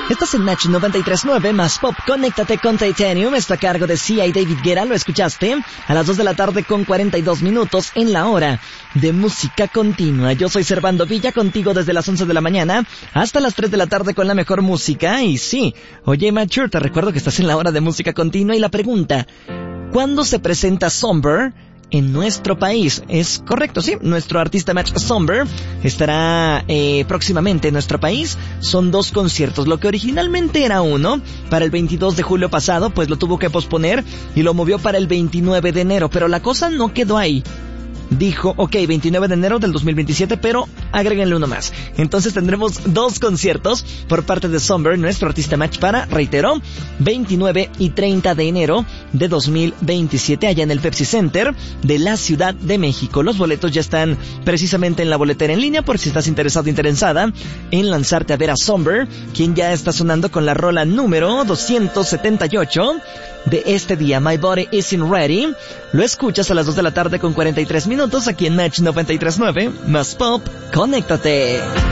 Estás en Match 93.9 más Pop. Conéctate con Titanium. Está a cargo de Sia y David Guetta. Lo escuchaste a las 2 de la tarde con 42 minutos en la hora de música continua. Yo soy Servando Villa, contigo desde las 11 de la mañana hasta las 3 de la tarde con la mejor música. Y sí, oye Mature, te recuerdo que estás en la hora de música continua y la pregunta: ¿cuándo se presenta Somber en nuestro país? Es correcto, sí. Nuestro artista Match Somber estará próximamente en nuestro país. Son 2 conciertos. Lo que originalmente era uno para el 22 de julio pasado, pues lo tuvo que posponer y lo movió para el 29 de enero. Pero la cosa no quedó ahí. Dijo, 29 de enero del 2027, pero agréguenle uno más. Entonces tendremos 2 conciertos por parte de Somber, nuestro artista Match, para, reitero, 29 y 30 de enero de 2027, allá en el Pepsi Center de la Ciudad de México. Los boletos ya están precisamente en la boletera en línea, por si estás interesada en lanzarte a ver a Somber, quien ya está sonando con la rola número 278 de este día, My Body Isn't Ready. Lo escuchas a las 2 de la tarde con 43 minutos aquí en Match 93.9 más Pop. Conéctate.